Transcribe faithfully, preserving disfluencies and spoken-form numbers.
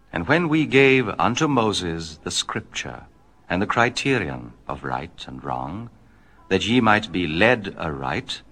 And when we gave unto Moses the scripture and the criterion of right and wrong, that ye might be led aright,